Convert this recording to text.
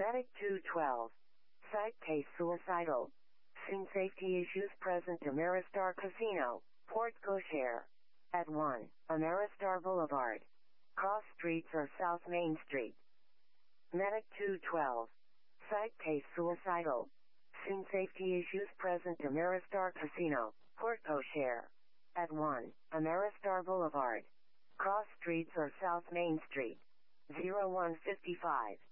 Medic 212. Site case suicidal. Scene safety issues present. Ameristar Casino, Port Cochere. At 1, Ameristar Boulevard. Cross streets or South Main Street. Medic 212. Site case suicidal. Scene safety issues present. Ameristar Casino, Port Cochere. At 1, Ameristar Boulevard. Cross streets or South Main Street. 0155.